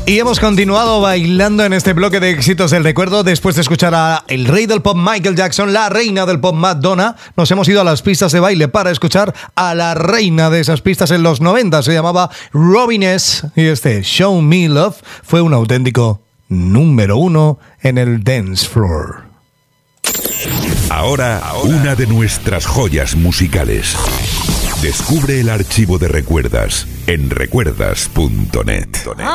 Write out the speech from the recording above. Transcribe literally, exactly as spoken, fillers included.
Y hemos continuado bailando en este bloque de éxitos del recuerdo. Después de escuchar a el rey del pop Michael Jackson, la reina del pop Madonna, nos hemos ido a las pistas de baile para escuchar a la reina de esas pistas en los noventa. Se llamaba Robin S. Y este Show Me Love fue un auténtico número uno en el dance floor. Ahora, una de nuestras joyas musicales. Descubre el archivo de recuerdas en recuerdas punto net.